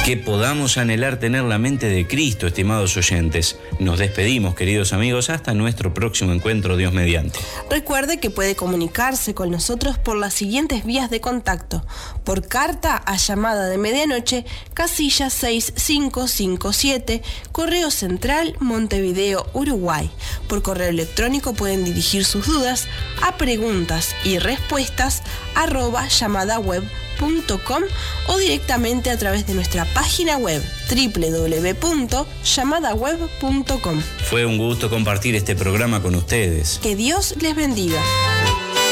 Que podamos anhelar tener la mente de Cristo, estimados oyentes. Nos despedimos, queridos amigos, hasta nuestro próximo encuentro, Dios mediante. Recuerde que puede comunicarse con nosotros por las siguientes vías de contacto. Por carta a llamada de medianoche, casilla 6557, Correo Central, Montevideo, Uruguay. Por correo electrónico pueden dirigir sus dudas a preguntas y respuestas @llamadaweb.com o directamente a través de nuestra página web www.llamadaweb.com. Fue un gusto compartir este programa con ustedes. Que Dios les bendiga.